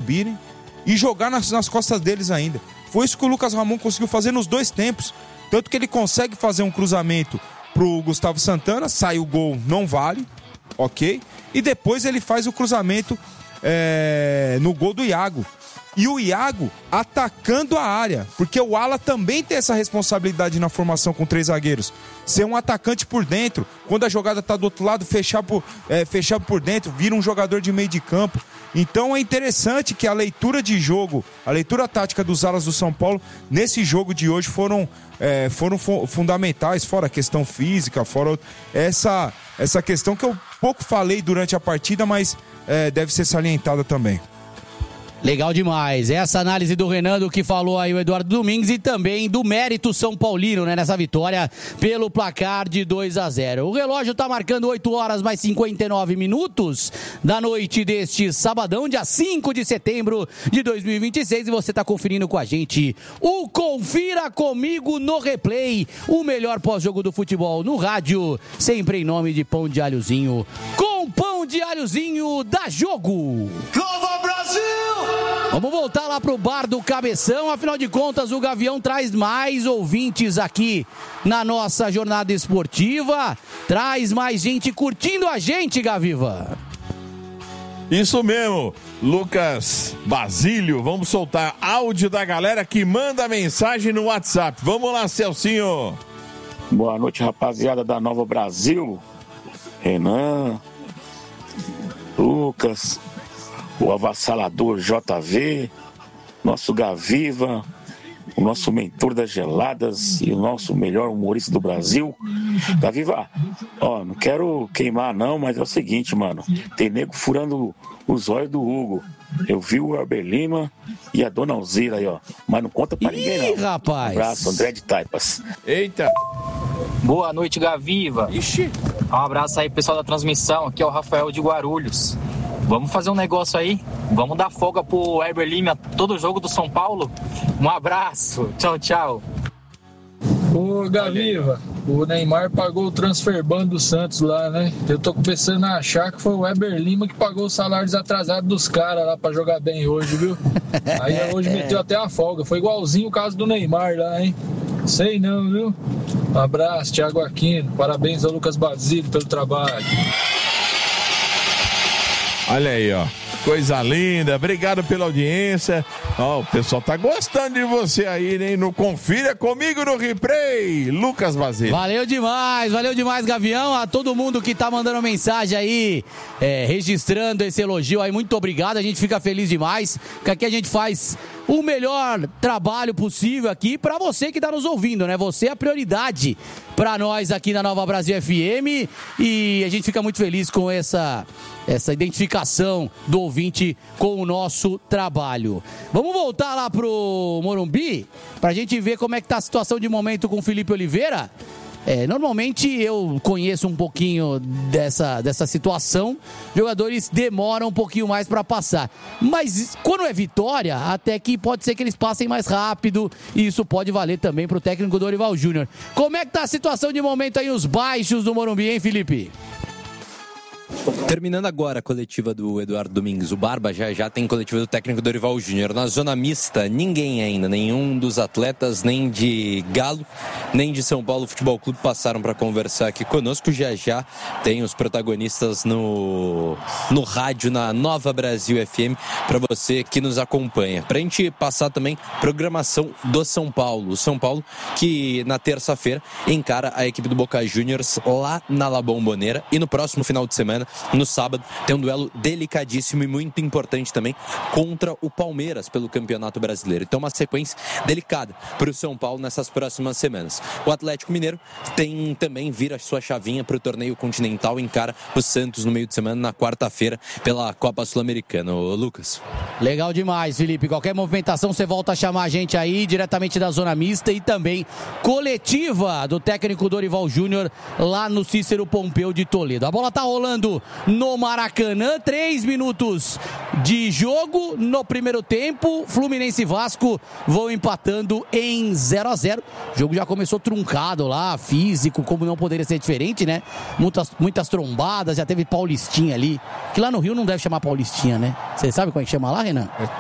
subirem e jogar nas costas deles ainda. Foi isso que o Lucas Ramon conseguiu fazer nos 2 tempos. Tanto que ele consegue fazer um cruzamento pro Gustavo Santana, sai o gol, não vale, ok? E depois ele faz o cruzamento no gol do Iago. E o Iago atacando a área, porque o ala também tem essa responsabilidade na formação com 3 zagueiros. Ser um atacante por dentro, quando a jogada tá do outro lado, fechar por dentro, vira um jogador de meio de campo. Então é interessante que a leitura de jogo, a leitura tática dos alas do São Paulo, nesse jogo de hoje foram fundamentais, fora a questão física, fora essa questão que eu pouco falei durante a partida, mas deve ser salientada também. Legal demais, essa análise do Renan, do que falou aí o Eduardo Domingues, e também do mérito São Paulino, né, nessa vitória pelo placar de 2-0. O relógio tá marcando 8 horas mais 59 minutos da noite deste sabadão, dia 5 de setembro de 2026, e você tá conferindo com a gente o Confira Comigo no Replay, o melhor pós-jogo do futebol no rádio, sempre em nome de Pão de Alhozinho, com Pão de Alhozinho da Jogo. Nova Brasil! Vamos voltar lá pro bar do Cabeção, afinal de contas o Gavião traz mais ouvintes aqui na nossa jornada esportiva, traz mais gente curtindo a gente, Gaviva. Isso mesmo, Lucas Basílio, vamos soltar áudio da galera que manda mensagem no WhatsApp. Vamos lá, Celcinho. Boa noite, rapaziada da Nova Brasil. Renan, Lucas, o avassalador JV, nosso Gaviva, o nosso mentor das geladas e o nosso melhor humorista do Brasil. Gaviva, não quero queimar não, mas é o seguinte, mano, tem nego furando os olhos do Hugo. Eu vi o Herbert Lima e a Dona Alzira aí, mas não conta pra ninguém não. Rapaz. Um abraço, André de Taipas. Eita. Boa noite, Gaviva. Ixi. Um abraço aí, pessoal da transmissão. Aqui é o Rafael de Guarulhos. Vamos fazer um negócio aí? Vamos dar folga pro Herbert Lima todo jogo do São Paulo? Um abraço. Tchau, tchau. Ô, Gaviva, o Neymar pagou o transfer ban do Santos lá, né? Eu tô começando a achar que foi o Herbert Lima que pagou os salários atrasados dos caras lá pra jogar bem hoje, viu? Aí hoje meteu até a folga. Foi igualzinho o caso do Neymar lá, hein? Sei não, viu? Um abraço, Thiago Aquino. Parabéns ao Lucas Basílio pelo trabalho. Olha aí, ó. Coisa linda, obrigado pela audiência. O pessoal tá gostando de você aí, né? No Confira Comigo no Replay, Lucas Basílio. Valeu demais, Gavião. A todo mundo que tá mandando mensagem aí, registrando esse elogio aí, muito obrigado. A gente fica feliz demais, porque aqui a gente faz o melhor trabalho possível aqui pra você que tá nos ouvindo, né? Você é a prioridade pra nós aqui na Nova Brasil FM, e a gente fica muito feliz com essa identificação do ouvinte com o nosso trabalho. Vamos voltar lá pro Morumbi pra gente ver como é que tá a situação de momento com o Felipe Oliveira. Normalmente eu conheço um pouquinho dessa situação, jogadores demoram um pouquinho mais para passar, mas quando é vitória, até que pode ser que eles passem mais rápido, e isso pode valer também para o técnico Dorival Júnior. Como é que tá a situação de momento aí, os baixos do Morumbi, hein, Felipe? Terminando agora a coletiva do Eduardo Domingues, o Barba já tem coletiva do técnico Dorival Júnior. Na zona mista, ninguém ainda, nenhum dos atletas, nem de Galo, nem de São Paulo Futebol Clube passaram para conversar aqui conosco. Já tem os protagonistas no rádio, na Nova Brasil FM, para você que nos acompanha. Para a gente passar também programação do São Paulo. O São Paulo que na terça-feira encara a equipe do Boca Juniors lá na La Bombonera, e no próximo final de semana, no sábado, tem um duelo delicadíssimo e muito importante também contra o Palmeiras pelo Campeonato Brasileiro. Então uma sequência delicada para o São Paulo nessas próximas semanas. O Atlético Mineiro vira sua chavinha para o torneio continental, encara o Santos no meio de semana, na quarta-feira, pela Copa Sul-Americana. Ô, Lucas. Legal demais, Felipe. Qualquer movimentação você volta a chamar a gente aí, diretamente da zona mista, e também coletiva do técnico Dorival Júnior lá no Cícero Pompeu de Toledo. A bola tá rolando no Maracanã, 3 minutos de jogo no primeiro tempo. Fluminense e Vasco vão empatando em 0-0. O jogo já começou truncado lá, físico, como não poderia ser diferente, né? Muitas trombadas, já teve Paulistinha ali, que lá no Rio não deve chamar Paulistinha, né? Você sabe como é que chama lá, Renan?